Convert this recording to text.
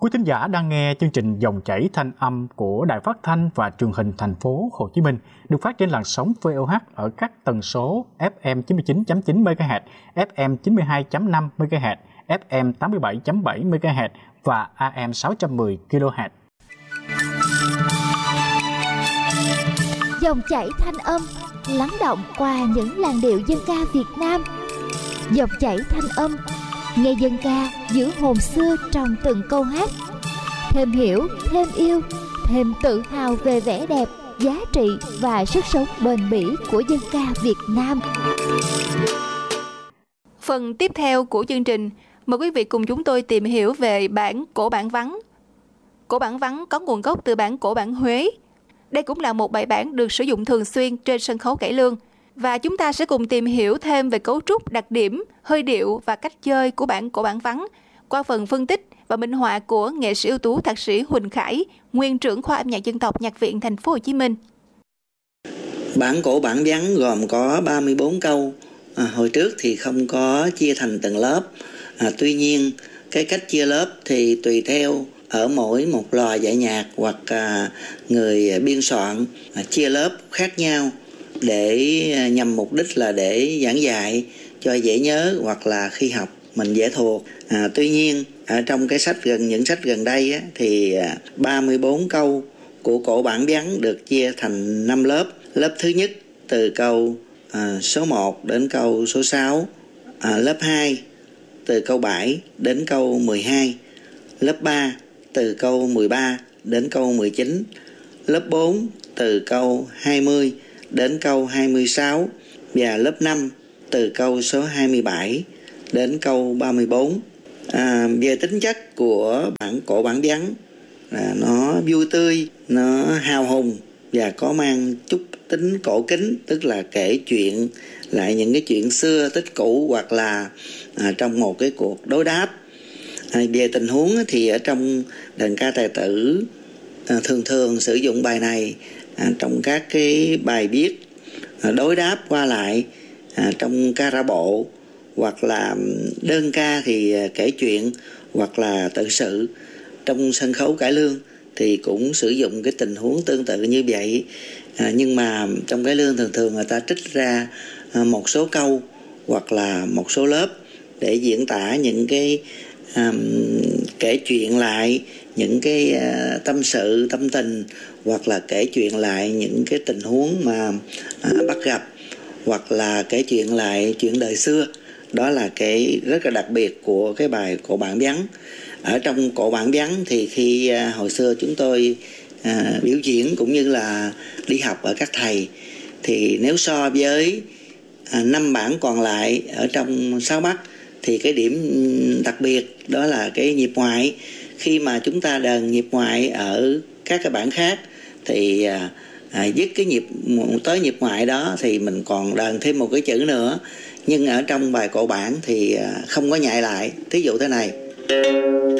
Quý thính giả đang nghe chương trình Dòng chảy thanh âm của Đài Phát thanh và Truyền hình Thành phố Hồ Chí Minh, được phát trên làn sóng VOH ở các tần số FM 99.9 MHz, FM 92.5 MHz, FM 87.7 MHz và AM 610 kHz. Dòng chảy thanh âm lắng động qua những làn điệu dân ca Việt Nam. Dòng chảy thanh âm, nghe dân ca giữ hồn xưa trong từng câu hát. Thêm hiểu, thêm yêu, thêm tự hào về vẻ đẹp, giá trị và sức sống bền bỉ của dân ca Việt Nam. Phần tiếp theo của chương trình, mời quý vị cùng chúng tôi tìm hiểu về bản Cổ Bản Vắng. Cổ Bản Vắng có nguồn gốc từ bản Cổ Bản Huế. Đây cũng là một bài bản được sử dụng thường xuyên trên sân khấu cải lương. Và chúng ta sẽ cùng tìm hiểu thêm về cấu trúc, đặc điểm, hơi điệu và cách chơi của bản Cổ Bản Vắng qua phần phân tích và minh họa của nghệ sĩ ưu tú thạc sĩ Huỳnh Khải, nguyên trưởng khoa âm nhạc dân tộc Nhạc viện Thành phố Hồ Chí Minh. Bản Cổ Bản Vắng gồm có 34 câu. Hồi trước thì không có chia thành từng lớp. Tuy nhiên cái cách chia lớp thì tùy theo ở mỗi một lò dạy nhạc hoặc người biên soạn chia lớp khác nhau để nhằm mục đích là để giảng dạy cho dễ nhớ hoặc là khi học mình dễ thuộc. Tuy nhiên ở trong cái sách những sách gần đây á, thì 34 câu của Cổ Bản Vắng được chia thành 5 lớp. Lớp thứ nhất từ câu số 1 đến câu số 6, lớp 2 từ câu 7 đến câu 12, lớp 3 từ câu 13 đến câu 19, lớp 4 từ câu 20 đến câu 26 và lớp 5 từ câu số 27 đến câu 34. Về tính chất của bản Cổ Bản Vắng là nó vui tươi, nó hào hùng và có mang chút tính cổ kính, tức là kể chuyện lại những cái chuyện xưa tích cũ hoặc là trong một cái cuộc đối đáp. Về tình huống thì ở trong đờn ca tài tử thường sử dụng bài này trong các cái bài viết đối đáp qua lại trong ca ra bộ, hoặc là đơn ca thì kể chuyện, hoặc là tự sự. Trong sân khấu cải lương thì cũng sử dụng cái tình huống tương tự như vậy, nhưng mà trong cải lương thường người ta trích ra một số câu hoặc là một số lớp để diễn tả những cái kể chuyện lại những cái tâm sự tâm tình, hoặc là kể chuyện lại những cái tình huống mà bắt gặp, hoặc là kể chuyện lại chuyện đời xưa. Đó là cái rất là đặc biệt của cái bài Cổ Bản Vắng. Ở trong Cổ Bản Vắng thì khi hồi xưa chúng tôi biểu diễn cũng như là đi học ở các thầy, thì nếu so với 5 bản còn lại ở trong 6 Bắc thì cái điểm đặc biệt đó là cái nhịp ngoại. Khi mà chúng ta đờn nhịp ngoại ở các cái bản khác thì dứt cái nhịp tới nhịp ngoại đó thì mình còn đờn thêm một cái chữ nữa, nhưng ở trong bài Cổ Bản thì không có nhại lại. Thí dụ thế này: